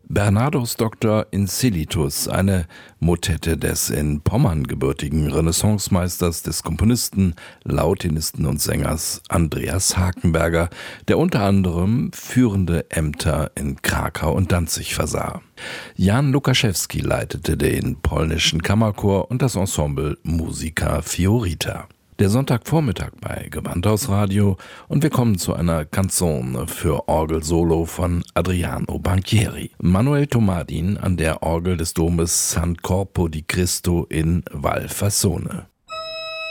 Bernardus Doctor Incilitus, eine Motette des in Pommern gebürtigen Renaissancemeisters, des Komponisten, Lautenisten und Sängers Andreas Hakenberger, der unter anderem führende Ämter in Krakau und Danzig versah. Jan Lukaszewski leitete den polnischen Kammerchor und das Ensemble Musica Fiorita. Der Sonntagvormittag bei Gewandhausradio und wir kommen zu einer Canzone für Orgel-Solo von Adriano Banchieri. Manuel Tomadin an der Orgel des Domes San Corpo di Cristo in Val Fassone.